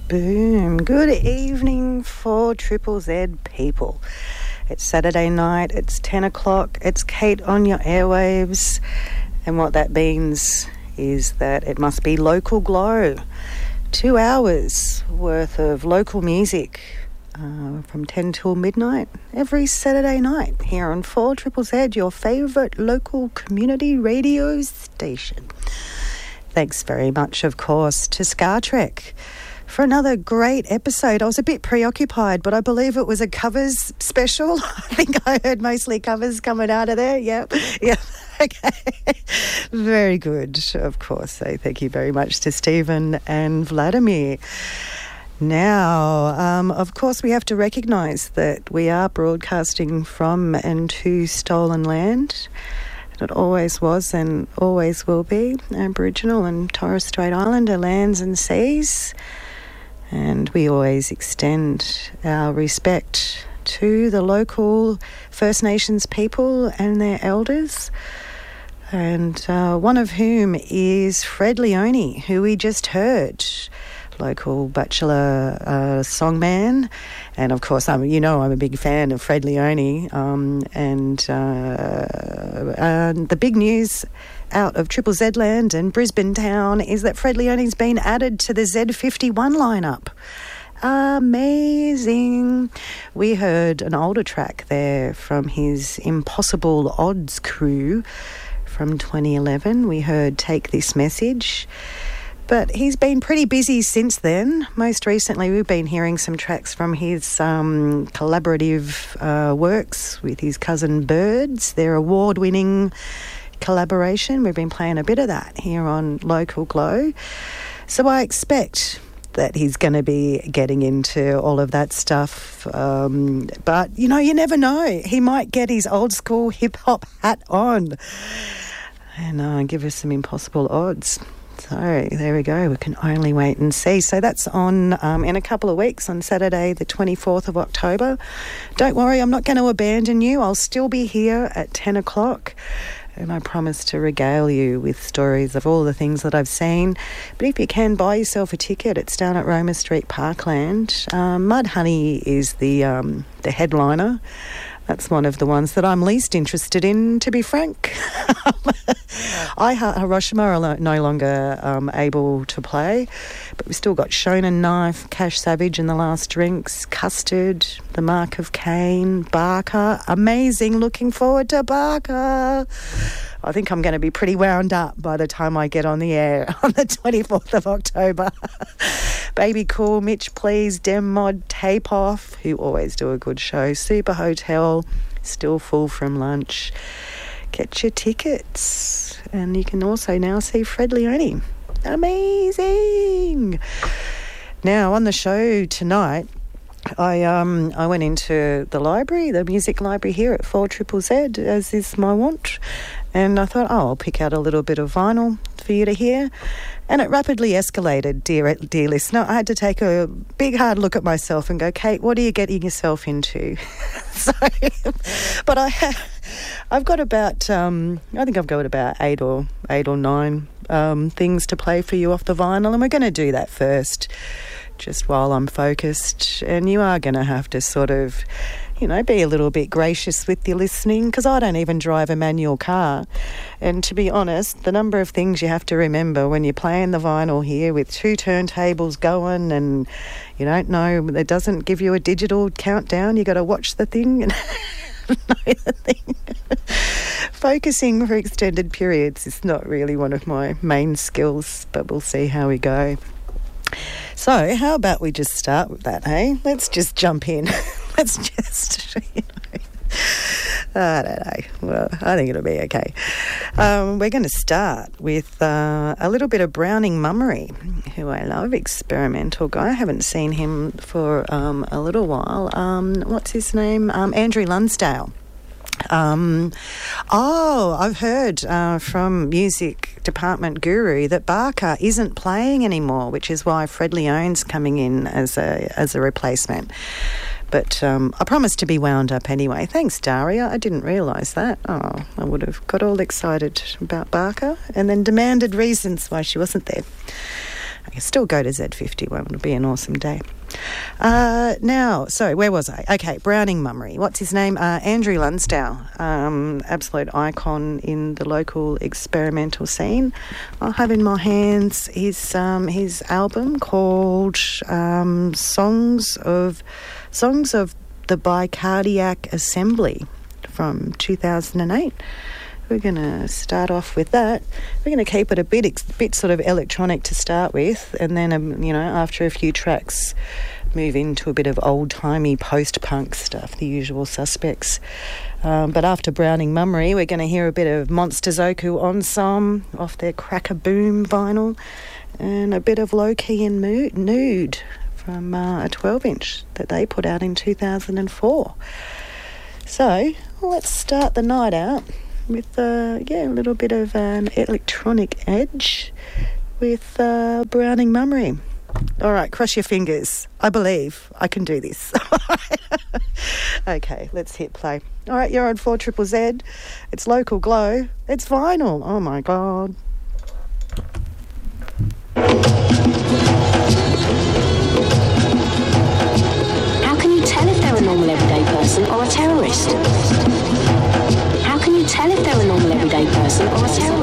Boom. Good evening for Triple Z people. It's Saturday night, it's 10 o'clock, it's Kate on your airwaves, and what that means is that it must be Local Glow. 2 hours worth of local music from 10 till midnight every Saturday night here on 4ZZZ, your favourite local community radio station. Thanks very much, of course, to Scar Trek for another great episode. I was a bit preoccupied, but I believe it was a covers special. I think I heard mostly covers coming out of there. Yep. Okay. Very good, of course. So thank you very much to Stephen and Vladimir. Now, of course, we have to recognise that we are broadcasting from and to stolen land. It always was and always will be Aboriginal and Torres Strait Islander lands and seas. And we always extend our respect to the local First Nations people and their elders, and one of whom is Fred Leone, who we just heard, local Bachelor songman. And of course, I'm a big fan of Fred Leone, and the big news out of Triple Z Land and Brisbane town is that Fred Leone's been added to the Z51 lineup. Amazing. We heard an older track there from his Impossible Odds crew from 2011. We heard Take This Message. But he's been pretty busy since then. Most recently, we've been hearing some tracks from his collaborative works with his cousin Birds, their award-winning collaboration. We've been playing a bit of that here on Local Glow. So I expect that he's going to be getting into all of that stuff. But, you never know. He might get his old school hip-hop hat on and give us some Impossible Odds. So there we go. We can only wait and see. So that's on in a couple of weeks on Saturday, the 24th of October. Don't worry, I'm not going to abandon you. I'll still be here at 10 o'clock. And I promise to regale you with stories of all the things that I've seen. But if you can, buy yourself a ticket. It's down at Roma Street Parkland. Mudhoney is the headliner. That's one of the ones that I'm least interested in, to be frank. Hiroshima are no longer able to play, but we've still got Shonen Knife, Cash Savage and the Last Drinks, Custard, The Mark of Cain, Barker. Amazing. Looking forward to Barker. I think I'm going to be pretty wound up by the time I get on the air on the 24th of October. Baby Cool, Mitch Please, Dem Mod, Tape Off, who always do a good show. Super Hotel, still full from lunch. Get your tickets. And you can also now see Fred Leone. Amazing. Now, on the show tonight, I went into the library, the music library here at 4ZZZ, as is my wont, and I thought, I'll pick out a little bit of vinyl for you to hear. And it rapidly escalated, dear listener. I had to take a big hard look at myself and go, Kate, what are you getting yourself into? But I've got about, I think I've got about eight or nine things to play for you off the vinyl, and we're going to do that first, just while I'm focused. And you are going to have to sort of, be a little bit gracious with your listening, because I don't even drive a manual car. And to be honest, the number of things you have to remember when you're playing the vinyl here with two turntables going, and you don't know, it doesn't give you a digital countdown. You got to watch the thing and know the thing. Focusing for extended periods is not really one of my main skills, but we'll see how we go. So how about we just start with that, hey? Let's just jump in. Let's just, I don't know. Well, I think it'll be okay. We're going to start with a little bit of Browning Mummery, who I love, experimental guy. I haven't seen him for a little while. What's his name? Andrew Lunsdale. I've heard from Music Department Guru that Barker isn't playing anymore, which is why Fred Leone's coming in as a replacement. But I promised to be wound up anyway. Thanks, Daria. I didn't realise that. Oh, I would have got all excited about Barker and then demanded reasons why she wasn't there. I can still go to Z51. It'll be an awesome day. Now, so where was I? Okay, Browning Mummery. What's his name? Andrew Lunsdale, absolute icon in the local experimental scene. I have in my hands his album called Songs of the Bicardiac Assembly from 2008. We're going to start off with that. We're going to keep it a bit sort of electronic to start with, and then, after a few tracks, move into a bit of old-timey post-punk stuff, the usual suspects. But after Browning Mummery, we're going to hear a bit of Monsters Oku Ensemble off their Cracker Boom vinyl, and a bit of Low Key and Nude from a 12-inch that they put out in 2004. So, let's start the night out with a little bit of an electronic edge with Browning Mummery. All right, cross your fingers. I believe I can do this. Okay, let's hit play. All right, you're on 4ZZZ. It's Local Glow. It's vinyl. Oh, my God. How can you tell if they're a normal everyday person or a terrorist? How can you tell if they're a normal everyday person or a terrorist?